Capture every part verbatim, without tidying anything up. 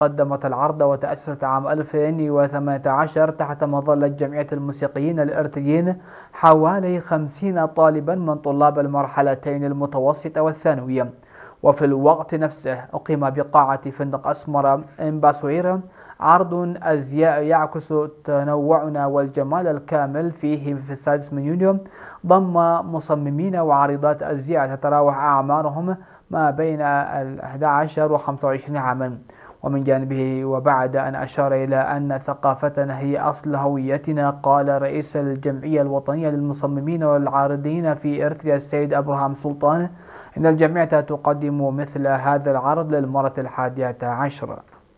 قدمت العرض وتأسست عام ألفين وثمانية عشر تحت مظلة جمعية الموسيقيين الإرثيين حوالي خمسين طالبا من طلاب المرحلتين المتوسطة والثانوية. وفي الوقت نفسه أقيم بقاعة فندق أسمر إمباسويرا عرض أزياء يعكس تنوعنا والجمال الكامل فيه في السادس من يونيو، ضم مصممين وعارضات أزياء تتراوح أعمارهم ما بين الأحد عشر وخمسة وعشرين عاما. ومن جانبه وبعد أن أشار إلى أن ثقافتنا هي أصل هويتنا، قال رئيس الجمعية الوطنية للمصممين والعارضين في إرثريا السيد أبراهام سلطان إن الجمعية تقدم مثل هذا العرض للمرة الحادية عشرة.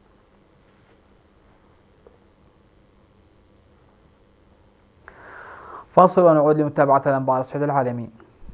فاصل ونعود لمتابعة الأنباء على الصعيد العالمي.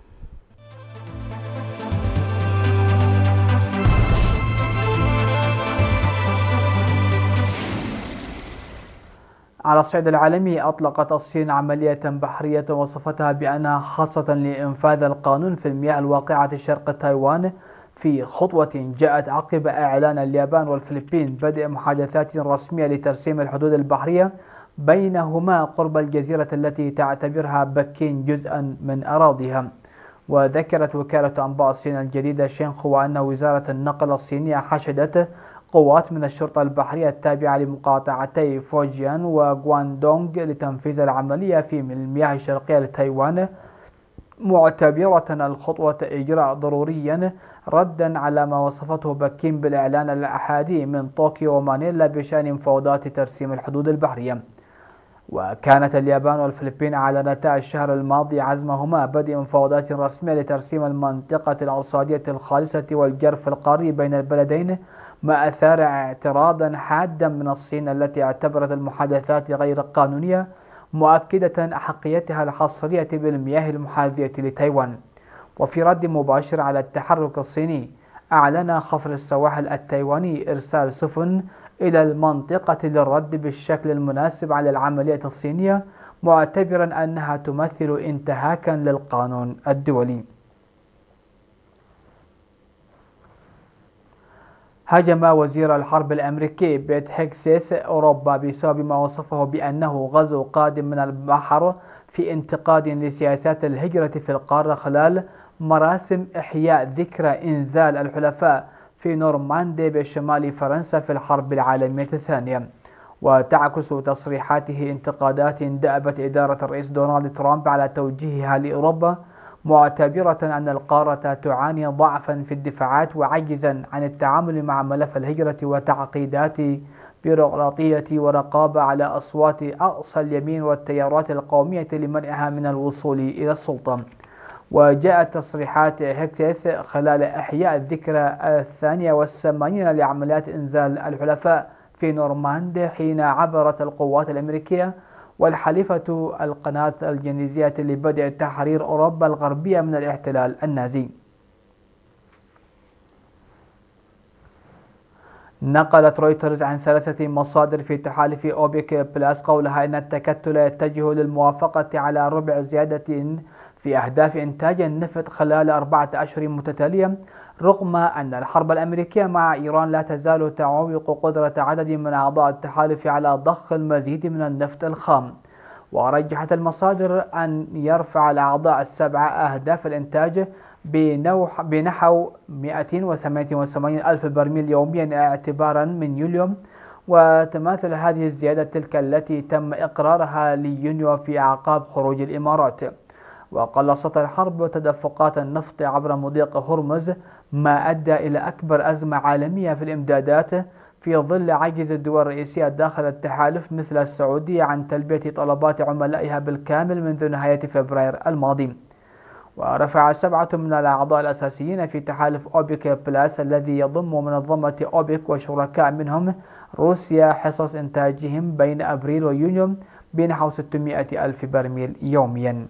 على الصعيد العالمي، أطلقت الصين عملية بحرية وصفتها بأنها خاصة لإنفاذ القانون في المياه الواقعة شرق تايوان، في خطوة جاءت عقب إعلان اليابان والفلبين بدء محادثات رسمية لترسيم الحدود البحرية بينهما قرب الجزيرة التي تعتبرها بكين جزءا من أراضيها. وذكرت وكالة أنباء الصين الجديدة شينخوا أن وزارة النقل الصينية حشدت قوات من الشرطة البحرية التابعة لمقاطعتي فوجيان وغواندونغ لتنفيذ العملية في المياه الشرقية لتايوان، معتبرة الخطوة إجراء ضروريا ردا على ما وصفته بكين بالإعلان الأحادي من طوكيو ومانيلا بشأن مفاوضات ترسيم الحدود البحرية. وكانت اليابان والفلبين أعلنتا الشهر الماضي عزمهما بدء مفاوضات رسمية لترسيم المنطقة الأوساطية الخالصة والجرف القاري بين البلدين، ما أثار اعتراضا حادا من الصين التي اعتبرت المحادثات غير قانونية، مؤكدة أحقيتها الحصرية بالمياه المحاذية لتايوان. وفي رد مباشر على التحرك الصيني، أعلن خفر السواحل التايواني إرسال سفن إلى المنطقة للرد بالشكل المناسب على العملية الصينية، معتبرا أنها تمثل انتهاكا للقانون الدولي. هاجم وزير الحرب الأمريكي بيت هيكسيث أوروبا بسبب ما وصفه بأنه غزو قادم من البحر في انتقاد لسياسات الهجرة في القارة خلال مراسم إحياء ذكرى إنزال الحلفاء في نورماندي بشمال فرنسا في الحرب العالمية الثانية. وتعكس تصريحاته انتقادات دأبت إدارة الرئيس دونالد ترامب على توجيهها لأوروبا، معتبرة أن القارة تعاني ضعفا في الدفاعات وعجزا عن التعامل مع ملف الهجرة وتعقيدات بيروقراطية ورقابة على أصوات أقصى اليمين والتيارات القومية لمنعها من الوصول إلى السلطة. وجاءت تصريحات هيكسيث خلال إحياء الذكرى الثانية والثمانين لعمليات إنزال الحلفاء في نورماندي، حين عبرت القوات الأمريكية والحليفة القناة الجنيزية لبدء تحرير أوروبا الغربية من الاحتلال النازي. نقلت رويترز عن ثلاثة مصادر في تحالف أوبك بلاس قولها إن التكتل يتجه للموافقة على ربع زيادة في أهداف إنتاج النفط خلال أربعة أشهر متتالية، رغم أن الحرب الأمريكية مع إيران لا تزال تعوق قدرة عدد من أعضاء التحالف على ضخ المزيد من النفط الخام. ورجحت المصادر أن يرفع الأعضاء السبعة أهداف الإنتاج بنحو مئتين وثمانية وثمانين ألف برميل يوميا اعتبارا من يوليو، وتماثل هذه الزيادة تلك التي تم إقرارها ليونيو في أعقاب خروج الإمارات. وقلصت الحرب تدفقات النفط عبر مضيق هرمز، ما أدى إلى أكبر أزمة عالمية في الإمدادات في ظل عجز الدول الرئيسية داخل التحالف مثل السعودية عن تلبية طلبات عملائها بالكامل منذ نهاية فبراير الماضي. ورفع سبعة من الأعضاء الأساسيين في تحالف أوبك بلاس الذي يضم منظمة أوبك وشركاء منهم روسيا حصص إنتاجهم بين أبريل ويونيو بنحو ستمائة ألف برميل يوميا.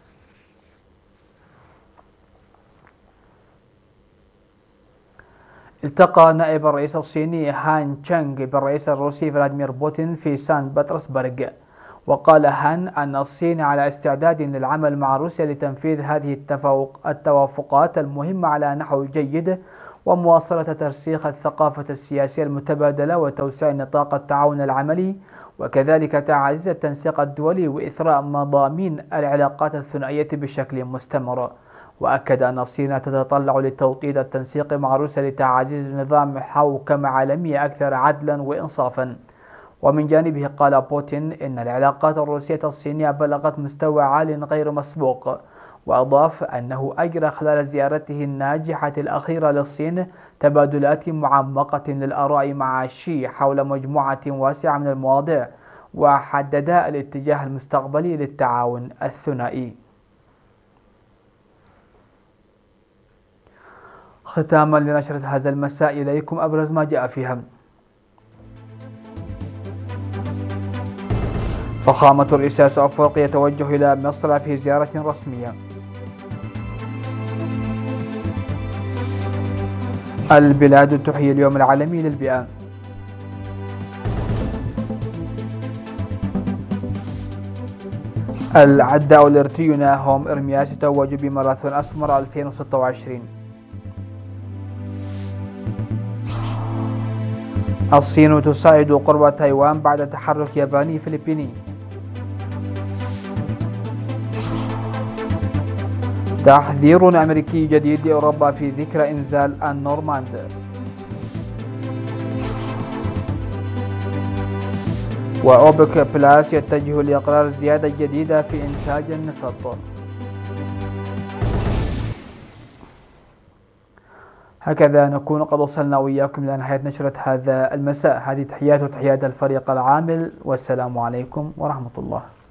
التقى نائب الرئيس الصيني هان تشانغ بالرئيس الروسي فلاديمير بوتين في سان بطرسبرغ. وقال هان أن الصين على استعداد للعمل مع روسيا لتنفيذ هذه التوافقات المهمة على نحو جيد، ومواصلة ترسيخ الثقافة السياسية المتبادلة وتوسيع نطاق التعاون العملي، وكذلك تعزيز التنسيق الدولي وإثراء مضامين العلاقات الثنائية بشكل مستمر. وأكد أن الصين تتطلع لتوطيد التنسيق مع روسيا لتعزيز نظام حوكمة عالمية أكثر عدلا وإنصافا. ومن جانبه قال بوتين إن العلاقات الروسية الصينية بلغت مستوى عال غير مسبوق، وأضاف أنه أجرى خلال زيارته الناجحة الأخيرة للصين تبادلات معمقة للآراء مع شي حول مجموعة واسعة من المواضيع، وحددا الاتجاه المستقبلي للتعاون الثنائي. ختاما لنشرة هذا المساء إليكم أبرز ما جاء فيها. فخامة الرئيس أفورقي يتوجه إلى مصر في زيارة رسمية. البلاد تحيي اليوم العالمي للبيئة. العداء الإرتريونا هوم إرمياس يتوج بماراثون أسمر ألفين وستة وعشرين. الصين تساعد قرب تايوان بعد تحرك ياباني فلبيني. تحذير أمريكي جديد لأوروبا في ذكرى إنزال النورماند. وأوبك بلاس يتجه لإقرار زيادة جديدة في إنتاج النفط. هكذا نكون قد وصلنا وإياكم إلى نهاية نشرة هذا المساء. هذه تحيات وتحيات الفريق العامل، والسلام عليكم ورحمة الله.